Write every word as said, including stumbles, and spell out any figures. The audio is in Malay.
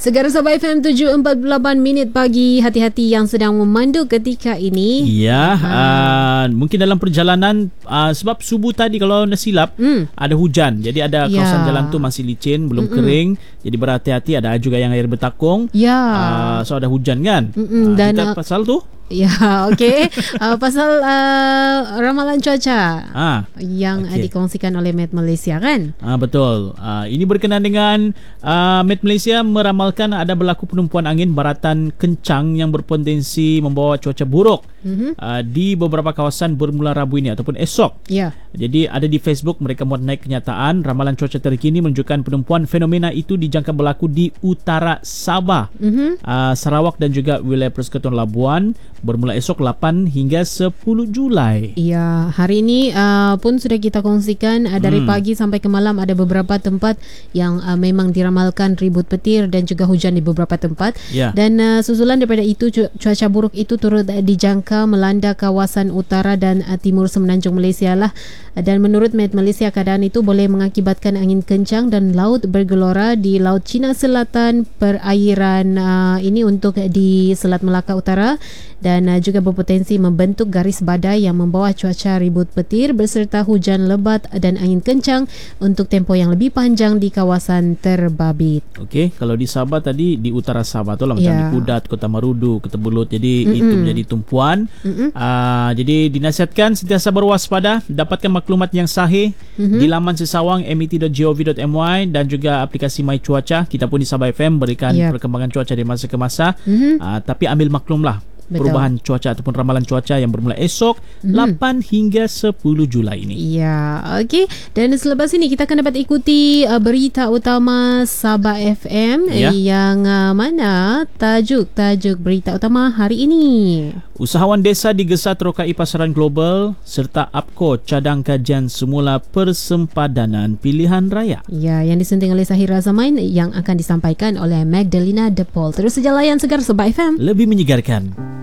Segar Sabah F M tujuh empat puluh lapan minit pagi. Hati-hati yang sedang memandu ketika ini. Ya, uh, mungkin dalam perjalanan uh, sebab subuh tadi kalau nak silap mm. ada hujan. Jadi ada ya. kawasan jalan tu masih licin, belum Mm-mm. kering. Jadi berhati-hati, ada juga yang air bertakung. Ya. Uh, so ada hujan kan? Uh, Dan kita uh, pasal tu? Ya, okey. uh, pasal uh, ramalan cuaca ah, yang okay. dikongsikan oleh Met Malaysia kan? Ah, betul. Uh, ini berkenaan dengan uh, Met Malaysia meramalkan ada berlaku penumpuan angin baratan kencang yang berpotensi membawa cuaca buruk mm-hmm. uh, di beberapa kawasan bermula Rabu ini ataupun esok. Ya. Jadi ada di Facebook mereka muat naik kenyataan ramalan cuaca terkini menunjukkan penumpuan fenomena itu dijangka berlaku di utara Sabah, mm-hmm. uh, Sarawak dan juga wilayah Persekutuan Labuan bermula esok lapan hingga sepuluh Julai. Ya, hari ini uh, pun sudah kita kongsikan uh, dari hmm. pagi sampai ke malam ada beberapa tempat yang uh, memang diramalkan ribut petir dan juga hujan di beberapa tempat. Ya. Dan uh, susulan daripada itu cu- cuaca buruk itu turut uh, dijangka melanda kawasan utara dan uh, timur semenanjung Malaysia lah. Uh, dan menurut Met Malaysia keadaan itu boleh mengakibatkan angin kencang dan laut bergelora di Laut Cina Selatan, perairan uh, ini untuk uh, di Selat Melaka Utara dan uh, juga berpotensi membentuk garis badai yang membawa cuaca ribut petir berserta hujan lebat dan angin kencang untuk tempoh yang lebih panjang di kawasan terbabit. Okey, kalau di Sabah tadi di utara Sabah tu lah macam ya. di Kudat, Kota Marudu, Ketebelut. Jadi Mm-mm. itu menjadi tumpuan. Uh, jadi dinasihatkan sentiasa berwaspada, dapatkan maklumat yang sahih Mm-mm. di laman sesawang m e t dot gov dot m y dan juga aplikasi My Cuaca. Kita pun di Sabah F M berikan yep. perkembangan cuaca dari masa ke masa. Uh, tapi ambil maklumlah Betul. Perubahan cuaca ataupun ramalan cuaca yang bermula esok mm-hmm. lapan hingga sepuluh Julai ini. Ya, okey. Dan selepas ini kita akan dapat ikuti uh, berita utama Sabah F M ya. yang uh, mana tajuk-tajuk berita utama hari ini. Usahawan desa digesa terokai pasaran global serta A P K O cadang kajian semula persempadanan pilihan raya. Ya, yang disunting oleh Sahira Zamain yang akan disampaikan oleh Magdalena De Paul. Terus saja layan Segar Sabah F M. Lebih menyegarkan.